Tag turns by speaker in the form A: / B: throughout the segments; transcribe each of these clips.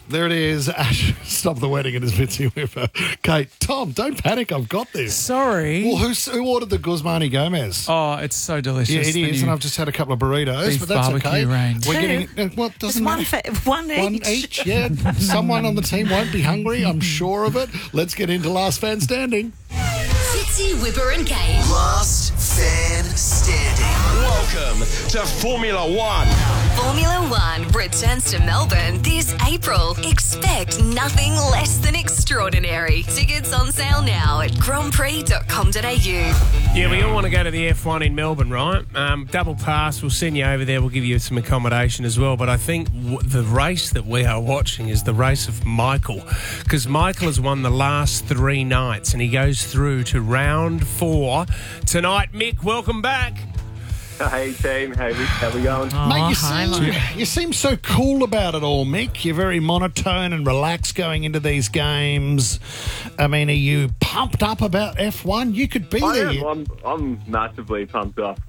A: There it is. Ash, Stop the Wedding, and his Mitzi Whipper. Kate, Tom, don't panic. I've got this.
B: Sorry.
A: Well, who ordered the Guzmani Gomez?
B: Oh, it's so delicious.
A: Yeah, it is, and I've just had a couple of burritos,
B: beef
A: but that's
B: barbecue
A: okay.
B: range.
A: We're getting well. It doesn't matter.
C: One
A: One each. Yeah. Someone on the team won't be hungry. I'm sure of it. Let's get into Last Fan Standing.
D: Fitzy, Whipper and Kate.
E: Last fan standing.
F: Welcome to Formula One.
D: Formula One returns to Melbourne this April. Expect nothing less than extraordinary. Tickets on sale now at grandprix.com.au.
G: Yeah, we all want to go to the F1 in Melbourne, right? Double pass, we'll send you over there. We'll give you some accommodation as well. But I think the race that we are watching is the race of Michael, because Michael has won the last 3 nights and he goes through to round 4 tonight. Mick, welcome back.
H: Hey team, how we going?
A: Mate, you seem so cool about it all, Mick. You're very monotone and relaxed going into these games. I mean, are you pumped up about F1? You could be there.
H: I'm massively pumped up.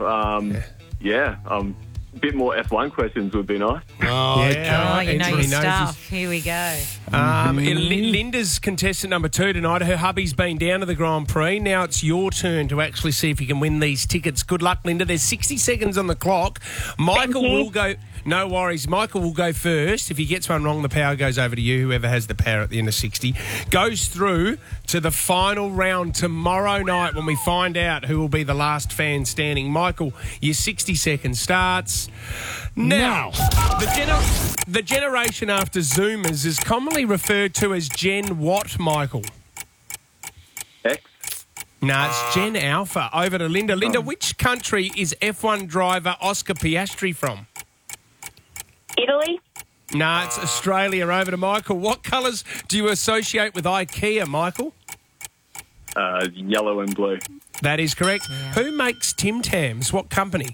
H: A bit more F1 questions would be nice.
A: Oh,
C: Oh, you know your stuff. Here we go.
G: Linda's contestant number 2 tonight. Her hubby's been down to the Grand Prix. Now it's your turn to actually see if you can win these tickets. Good luck, Linda. There's 60 seconds on the clock. Michael will go... No worries. Michael will go first. If he gets one wrong, the power goes over to you, whoever has the power at the end of 60. Goes through to the final round tomorrow night when we find out who will be the last fan standing. Michael, your 60 seconds starts now. The generation after Zoomers is commonly referred to as Gen what, Michael?
H: X?
G: No, it's Gen Alpha. Over to Linda. Linda, which country is F1 driver Oscar Piastri from?
I: Italy?
G: No, it's Australia. Over to Michael. What colours do you associate with IKEA, Michael?
H: Yellow and blue.
G: That is correct. Yeah. Who makes Tim Tams? What company?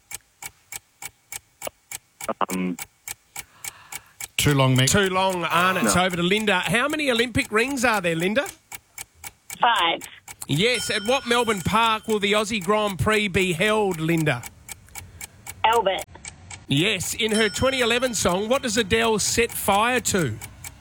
A: Too long, Mick.
G: Too long, Arnott. It's over to Linda. How many Olympic rings are there, Linda?
I: 5.
G: Yes. At what Melbourne Park will the Aussie Grand Prix be held, Linda?
I: Albert.
G: Yes. In her 2011 song, what does Adele set fire to?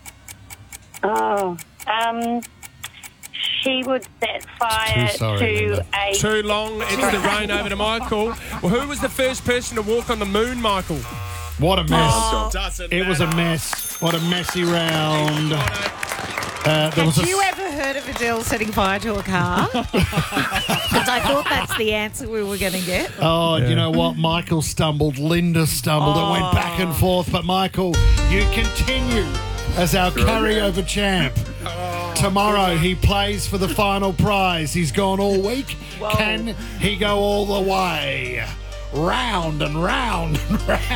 I: She would set fire to a...
G: Too long. It's the rain. Over to Michael. Well, who was the first person to walk on the moon, Michael?
A: What a mess.
G: It
A: was a mess. What a messy round.
C: Have you ever heard of Adele setting fire to a car? Because I thought that's the answer we were going to get.
A: Oh, you know what? Michael stumbled. Linda stumbled. It went back and forth. But, Michael, you continue as our carryover champ. Tomorrow he plays for the final prize. He's gone all week. Whoa. Can he go all the way? Round and round and round.